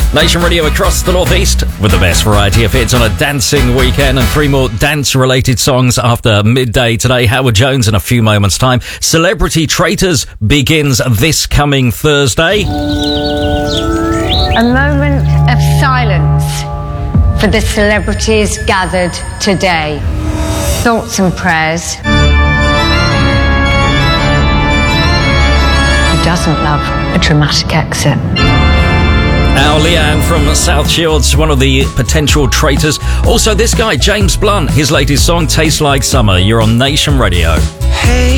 Nation Radio across the northeast with the best variety of hits on a dancing weekend, and 3 more dance-related songs after midday today. Howard Jones in a few moments' time. Celebrity Traitors begins this coming Thursday. A moment of silence for the celebrities gathered today. Thoughts and prayers. Who doesn't love a dramatic exit? Our Leanne from South Shields, one of the potential traitors. Also this guy, James Blunt, his latest song, Tastes Like Summer. You're on Nation Radio. Hey.